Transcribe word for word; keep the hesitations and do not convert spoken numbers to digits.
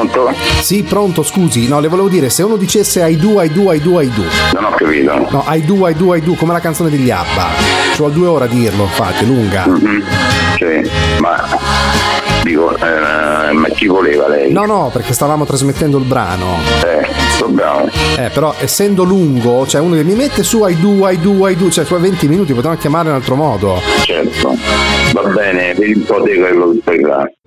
Pronto? Sì, pronto, scusi. No, le volevo dire, se uno dicesse I do, I do, I do, I do. Non ho capito. No, I do, I do, I do, come la canzone degli ABBA. Ci vuole due ore a dirlo, infatti, è lunga. Mm-hmm. Sì, ma dico, eh, ma chi voleva lei? No, no, perché stavamo trasmettendo il brano. Eh, sto bravo. Eh, però essendo lungo, cioè uno che mi mette su I do, I do, I do, cioè quei venti minuti potevano chiamare in altro modo. Certo. Va bene, vedi un po' di quello che fai là.